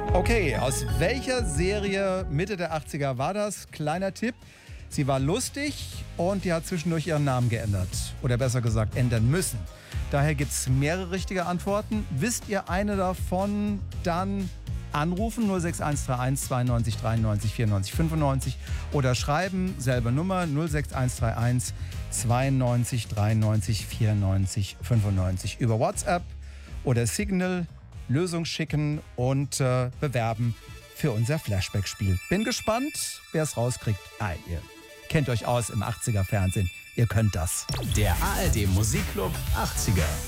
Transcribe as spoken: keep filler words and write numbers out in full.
Okay, aus welcher Serie Mitte der achtziger war das? Kleiner Tipp. Sie war lustig und die hat zwischendurch ihren Namen geändert. Oder besser gesagt, ändern müssen. Daher gibt es mehrere richtige Antworten. Wisst ihr eine davon, dann anrufen null sechs eins drei eins zweiundneunzig dreiundneunzig vierundneunzig fünfundneunzig oder schreiben, selbe Nummer null sechs eins drei eins zweiundneunzig dreiundneunzig vierundneunzig fünfundneunzig über WhatsApp oder Signal, Lösung schicken und äh, bewerben für unser Flashback-Spiel. Bin gespannt, wer es rauskriegt. Ah, ihr kennt euch aus im achtziger Fernsehen. Ihr könnt das. Der A R D Musikclub achtziger.